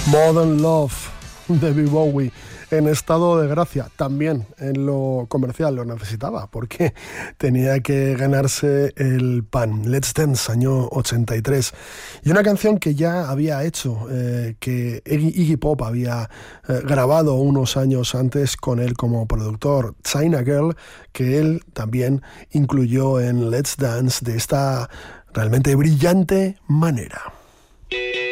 Modern Love, David Bowie, en estado de gracia. También en lo comercial lo necesitaba, porque tenía que ganarse el pan. Let's Dance, año 83. Y una canción que ya había hecho, que Iggy Pop había grabado unos años antes con él como productor, China Girl, que él también incluyó en Let's Dance de esta realmente brillante manera.